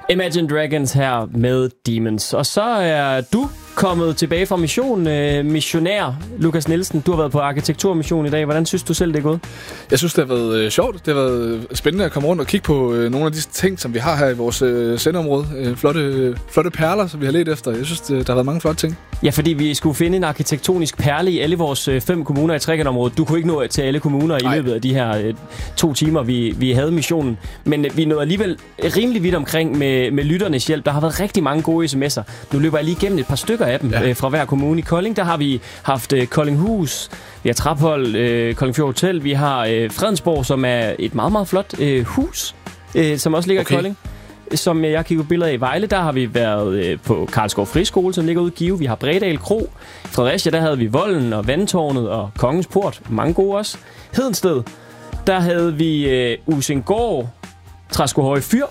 Imagine Dragons her med Demons. Og så er du kommet tilbage fra mission, missionær Lukas Nielsen. Du har været på arkitekturmission i dag. Hvordan synes du selv, det er gået? Jeg synes, det har været sjovt. Det har været spændende at komme rundt og kigge på nogle af de ting, som vi har her i vores sendeområde. Flotte perler, som vi har let efter. Jeg synes, der har været mange flotte ting. Ja, fordi vi skulle finde en arkitektonisk perle i alle vores 5 kommuner i Trekantområdet. Du kunne ikke nå til alle kommuner i løbet af de her 2 timer, vi havde missionen. Men vi nåede alligevel rimelig vidt omkring med lytternes hjælp. Der har været rigtig mange gode sms'er. Nu løber jeg lige igennem et par stykker af dem fra hver kommune. I Kolding, der har vi haft Koldinghus, vi har Traphold, Koldingfjord Hotel, vi har Fredensborg, som er et meget, meget flot hus, som også ligger i Kolding. Som jeg kigger på billeder i Vejle, der har vi været på Karlsgård Friskole, som ligger ude i Give. Vi har Bredal Kro. I Fredericia, der havde vi Volden og Vandtårnet og Kongens Port. Mange gode også. Hedensted, der havde vi Usengård, Træskohøje Fyr,